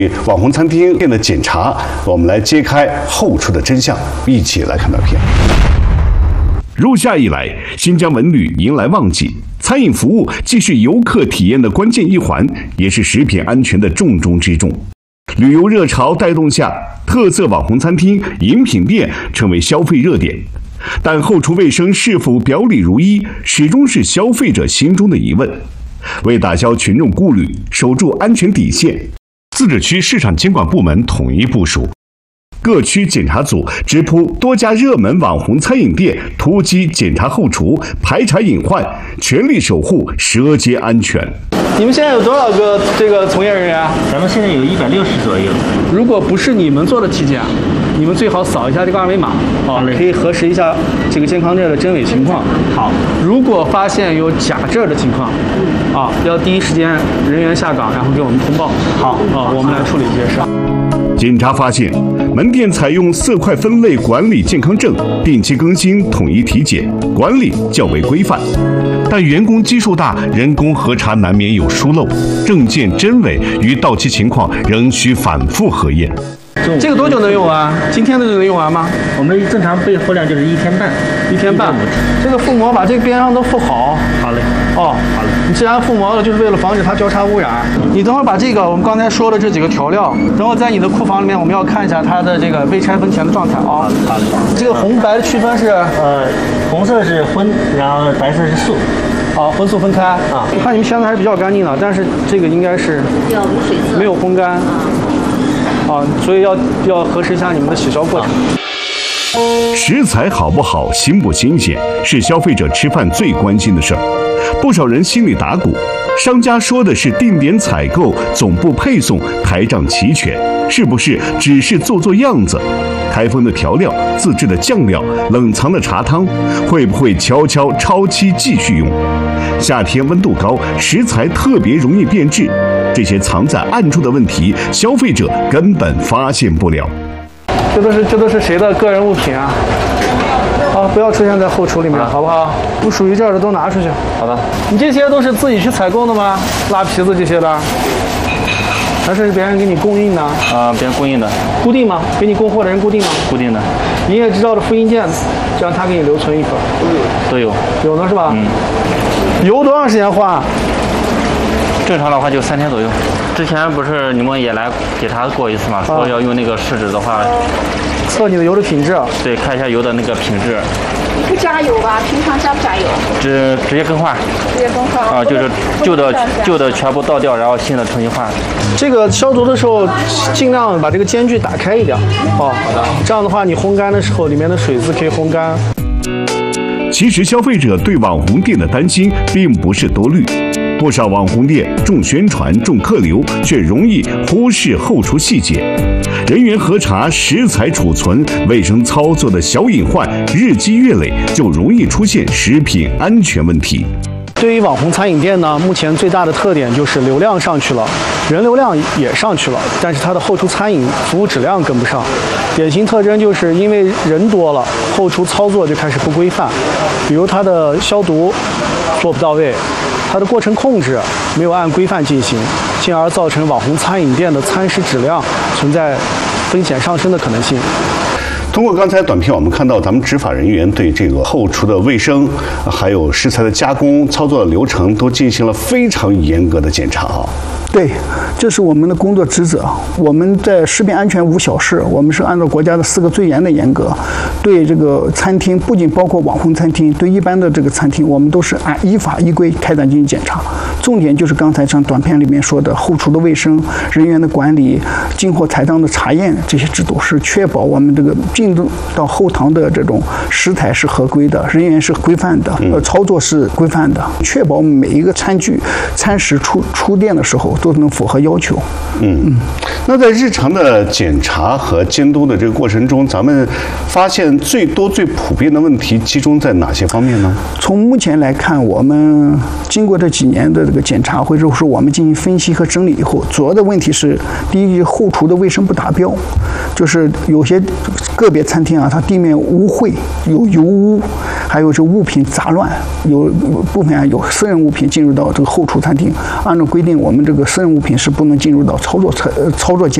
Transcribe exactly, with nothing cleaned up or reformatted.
网红餐厅店的检查，我们来揭开后厨的真相，一起来看短片。 入夏以来，新疆文旅迎来旺季，餐饮服务既是游客体验的关键一环，也是食品安全的重中之重。旅游热潮带动下，特色网红餐厅、饮品店成为消费热点。但后厨卫生是否表里如一，始终是消费者心中的疑问。为打消群众顾虑，守住安全底线，自治区市场监管部门统一部署，各区检查组直扑多家热门网红餐饮店，突击检查后厨，排查隐患，全力守护舌尖安全。 你们现在有多少个这个从业人员？ 咱们现在有一百六十左右。 如果不是你们做的体检，你们最好扫一下这个二维码，啊，可以核实一下这个健康证的真伪情况。 好， 如果发现有假证的情况，啊，要第一时间人员下岗，然后给我们通报。 好， 啊，我们来处理这些事。 检查发现，门店采用色块分类管理健康证，定期更新，统一体检，管理较为规范。但员工基数大，人工核查难免有疏漏，证件真伪与到期情况仍需反复核验。 这个多久能用完？今天的就能用完吗？ 我们正常备货量就是一天半， 一天半。这个覆膜把这个边上都覆好。 好嘞。 哦，好嘞。你既然覆膜了，就是为了防止它交叉污染。你等会儿把这个我们刚才说的这几个调料，等会儿在你的库房里面，我们要看一下它的这个未拆分前的状态啊。 好嘞。 这个红白的区分是？ 呃，红色是荤，然后白色是素。 好，荤素分开啊。我看你们箱子还是比较干净的，但是这个应该是没有烘干。啊，所以要要核实一下你们的洗烧过程。 食材好不好、新不新鲜，是消费者吃饭最关心的事儿。不少人心里打鼓，商家说的是定点采购、总部配送、台账齐全，是不是只是做做样子？开封的调料、自制的酱料、冷藏的茶汤，会不会悄悄超期继续用？夏天温度高，食材特别容易变质，这些藏在暗处的问题，消费者根本发现不了。 这都是这都是谁的个人物品啊？啊，不要出现在后厨里面，好不好？不属于这儿的都拿出去。 好的。 你这些都是自己去采购的吗？拉皮子这些的，还是别人给你供应的？ 啊，别人供应的。 固定吗？给你供货的人固定吗？ 固定的。 营业执照的复印件，这样他给你留存一份。 都有。 有的是吧？ 嗯。 油多长时间换？ 正常的话就三天左右。之前不是你们也来检查过一次嘛？说要用那个试纸的话， 测你的油的品质。 对，看一下油的那个品质。 不加油吧？平常加不加油？ 直直接更换。 直接更换啊，就是旧的旧的全部倒掉，然后新的重新换。 这个消毒的时候，尽量把这个间距打开一点。哦，好的。这样的话，你烘干的时候，里面的水渍可以烘干。 其实消费者对网红店的担心并不是多虑，不少网红店重宣传、重客流，却容易忽视后厨细节。人员核查、食材储存、卫生操作的小隐患，日积月累就容易出现食品安全问题。 对于网红餐饮店呢，目前最大的特点就是流量上去了，人流量也上去了，但是它的后厨餐饮服务质量跟不上。典型特征就是因为人多了，后厨操作就开始不规范，比如它的消毒做不到位，它的过程控制没有按规范进行，进而造成网红餐饮店的餐食质量存在风险上升的可能性。 通过刚才短片，我们看到咱们执法人员对这个后厨的卫生，还有食材的加工、操作的流程，都进行了非常严格的检查啊。 对，这是我们的工作职责。我们在食品安全无小事，我们是按照国家的四个最严的严格，对这个餐厅，不仅包括网红餐厅，对一般的这个餐厅，我们都是按依法依规开展进行检查。重点就是刚才像短片里面说的，后厨的卫生、人员的管理、进货采账的查验这些制度，是确保我们这个进入到后堂的这种食材是合规的，人员是规范的，呃，操作是规范的，确保每一个餐具、餐食出出店的时候都能符合要求。 嗯嗯。那在日常的检查和监督的这个过程中，咱们发现最多、最普遍的问题集中在哪些方面呢？ 从目前来看，我们经过这几年的这个检查，或者说我们进行分析和整理以后，主要的问题是，第一，后厨的卫生不达标，就是有些个别餐厅啊，它地面污秽，有油污，还有这物品杂乱，有部分啊有私人物品进入到这个后厨餐厅，按照规定，我们这个私人物品是不能进入到操作操操操作监